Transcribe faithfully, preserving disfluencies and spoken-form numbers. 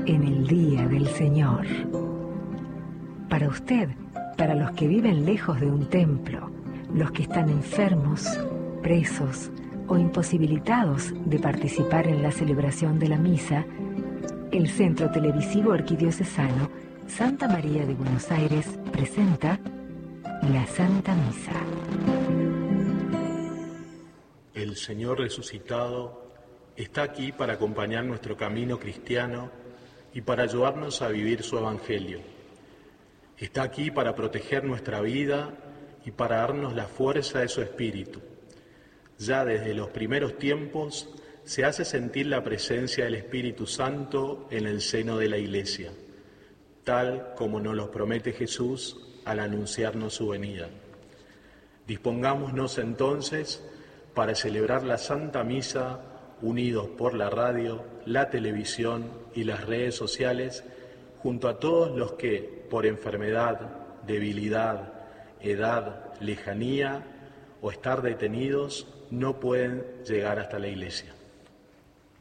en el día del Señor. Para usted, para los que viven lejos de un templo, los que están enfermos, presos o imposibilitados de participar en la celebración de la misa, el Centro Televisivo Arquidiocesano Santa María de Buenos Aires presenta la Santa Misa. El Señor resucitado está aquí para acompañar nuestro camino cristiano y para ayudarnos a vivir su Evangelio. Está aquí para proteger nuestra vida y para darnos la fuerza de su Espíritu. Ya desde los primeros tiempos se hace sentir la presencia del Espíritu Santo en el seno de la Iglesia, tal como nos lo promete Jesús al anunciarnos su venida. Dispongámonos entonces para celebrar la Santa Misa unidos por la radio, la televisión y las redes sociales, junto a todos los que, por enfermedad, debilidad, edad, lejanía o estar detenidos, no pueden llegar hasta la Iglesia.